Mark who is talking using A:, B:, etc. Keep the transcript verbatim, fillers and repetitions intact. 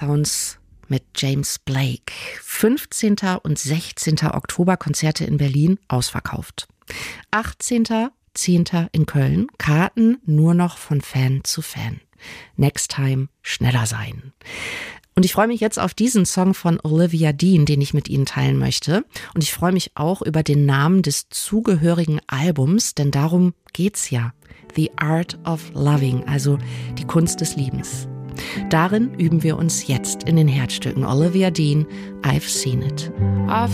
A: Sounds mit James Blake. fünfzehnten und sechzehnten Oktober Konzerte in Berlin ausverkauft. achtzehnten zehnten in Köln, Karten nur noch von Fan zu Fan. Next time schneller sein. Und ich freue mich jetzt auf diesen Song von Olivia Dean, den ich mit Ihnen teilen möchte. Und ich freue mich auch über den Namen des zugehörigen Albums, denn darum geht's ja. The Art of Loving, also die Kunst des Liebens. Darin üben wir uns jetzt in den Herzstücken. Olivia Dean, I've Seen It. I've